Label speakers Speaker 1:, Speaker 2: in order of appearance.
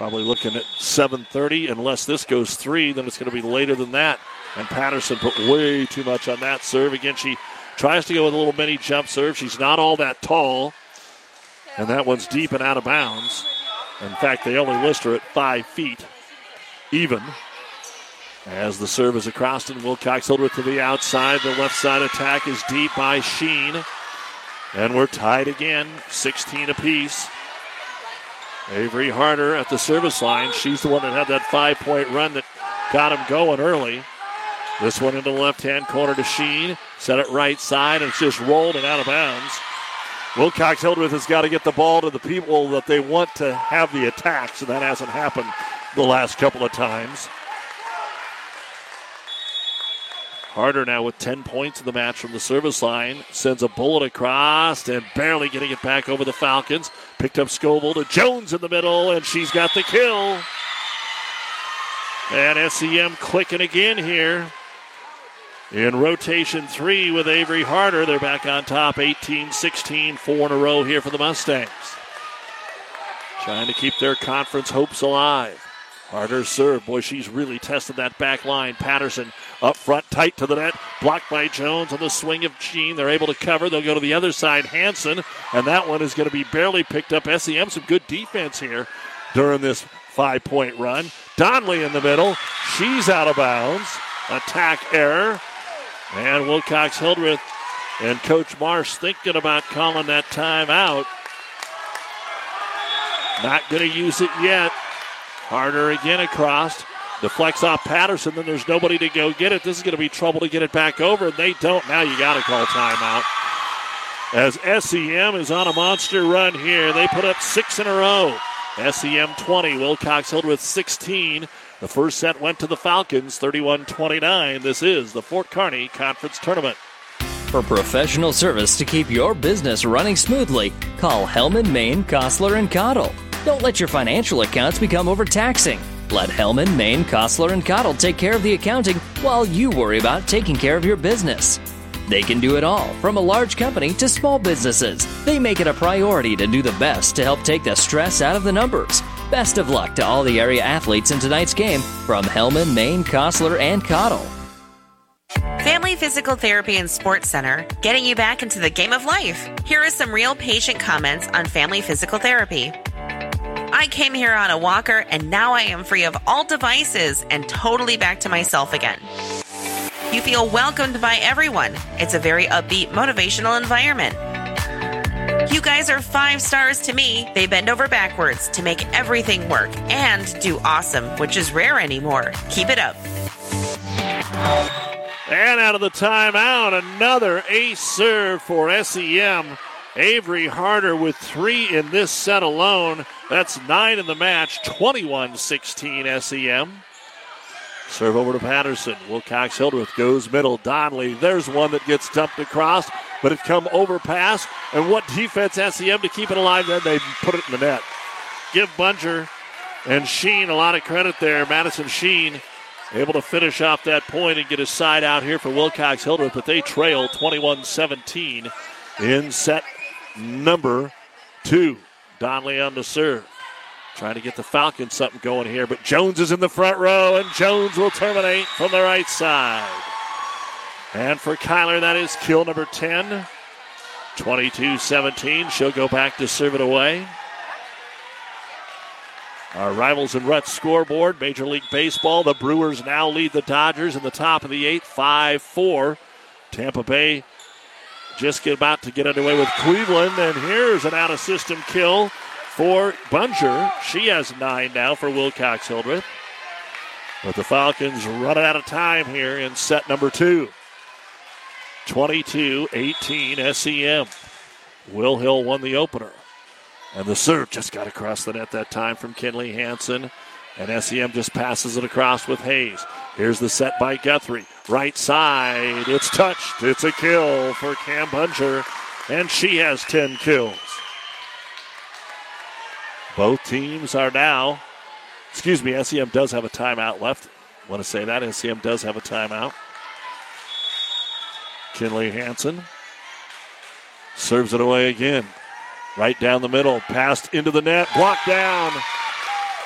Speaker 1: Probably looking at 7:30. Unless this goes 3, then it's going to be later than that. And Patterson put way too much on that serve. Again, she tries to go with a little mini jump serve. She's not all that tall. And that one's deep and out of bounds. In fact, they only list her at 5 feet even. As the serve is across, and Wilcox-Hildreth to the outside. The left side attack is deep by Sheen. And we're tied again, 16 apiece. Avery Harder at the service line. She's the one that had that 5-point run that got him going early. This one into the left-hand corner to Sheen. Set it right side, and it's just rolled and out of bounds. Wilcox-Hildreth has got to get the ball to the people that they want to have the attack, so that hasn't happened the last couple of times. Harder now with 10 points in the match from the service line. Sends a bullet across and barely getting it back over the Falcons. Picked up Scoville to Jones in the middle, and she's got the kill. And SEM clicking again here. In rotation 3 with Avery Harder. They're back on top, 18-16, 4 in a row here for the Mustangs. Trying to keep their conference hopes alive. Harder serve. Boy, she's really tested that back line. Patterson up front, tight to the net. Blocked by Jones on the swing of Sheen. They're able to cover. They'll go to the other side. Hanson. And that one is going to be barely picked up. SEM, some good defense here during this 5-point run. Donley in the middle. She's out of bounds. Attack error. And Wilcox-Hildreth and Coach Marsh thinking about calling that timeout. Not going to use it yet. Harder again across. Deflects off Patterson, then there's nobody to go get it. This is going to be trouble to get it back over, and they don't. Now you got to call timeout. As SEM is on a monster run here. They put up 6 in a row. SEM 20, Wilcox-Hildreth 16. The first set went to the Falcons, 31-29. This is the Fort Kearney Conference Tournament.
Speaker 2: For professional service to keep your business running smoothly, call Hellman, Maine, Kostler & Cottle. Don't let your financial accounts become overtaxing. Let Hellman, Maine, Kostler & Cottle take care of the accounting while you worry about taking care of your business. They can do it all, from a large company to small businesses. They make it a priority to do the best to help take the stress out of the numbers. Best of luck to all the area athletes in tonight's game from Hellman, Maine, Kostler & Cottle.
Speaker 3: Family Physical Therapy and Sports Center, getting you back into the game of life. Here are some real patient comments on Family Physical Therapy. I came here on a walker, and now I am free of all devices and totally back to myself again. You feel welcomed by everyone. It's a very upbeat, motivational environment. You guys are 5 stars to me. They bend over backwards to make everything work and do awesome, which is rare anymore. Keep it up.
Speaker 1: And out of the timeout, another ace serve for SEM. Avery Harder with 3 in this set alone. That's 9 in the match, 21-16 SEM. Serve over to Patterson. Wilcox-Hildreth goes middle. Donley, there's one that gets dumped across, but it come overpass. And what defense SEM to keep it alive, then they put it in the net. Give Bunger and Sheen a lot of credit there. Madison Sheen able to finish off that point and get his side out here for Wilcox-Hildreth, but they trail 21-17 in set number 2. Donley on the serve. Trying to get the Falcons something going here, but Jones is in the front row, and Jones will terminate from the right side. And for Kyler, that is kill number 10. 22-17. She'll go back to serve it away. Our Rivals and Ruts scoreboard, Major League Baseball. The Brewers now lead the Dodgers in the top of the 8th, 5-4. Tampa Bay just about to get underway with Cleveland, and here's an out-of-system kill for Bunger. She has 9 now for Wilcox-Hildreth. But the Falcons running out of time here in set number 2. 22-18 SEM. Will Hill won the opener. And the serve just got across the net that time from Kinley Hansen. And SEM just passes it across with Hayes. Here's the set by Guthrie. Right side. It's touched. It's a kill for Cam Bunger. And she has 10 kills. Both teams are now, SEM does have a timeout left. I want to say that. SEM does have a timeout. Kinley Hansen serves it away again. Right down the middle. Passed into the net. Blocked down